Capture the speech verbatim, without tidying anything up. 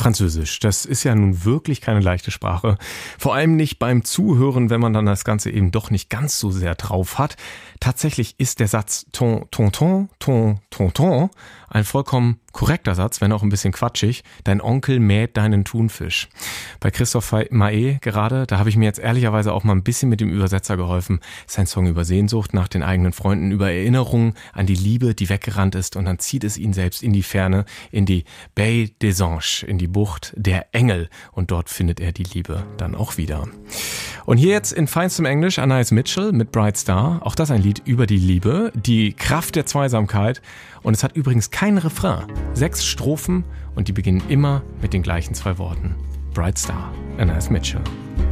Französisch, das ist ja nun wirklich keine leichte Sprache. Vor allem nicht beim Zuhören, wenn man dann das Ganze eben doch nicht ganz so sehr drauf hat. Tatsächlich ist der Satz ton, ton, ton, ton, ton, ton ein vollkommen korrekter Satz, wenn auch ein bisschen quatschig. Dein Onkel mäht deinen Thunfisch. Bei Christoph Maé gerade, da habe ich mir jetzt ehrlicherweise auch mal ein bisschen mit dem Übersetzer geholfen. Sein Song über Sehnsucht nach den eigenen Freunden, über Erinnerungen an die Liebe, die weggerannt ist, und dann zieht es ihn selbst in die Ferne, in die Baie des Anges, in die Bucht der Engel, und dort findet er die Liebe dann auch wieder. Und hier jetzt in feinstem Englisch Anais Mitchell mit Bright Star, auch das ein Lied über die Liebe, die Kraft der Zweisamkeit, und es hat übrigens keinen Refrain. Sechs Strophen und die beginnen immer mit den gleichen zwei Worten. Bright Star, Anais Mitchell.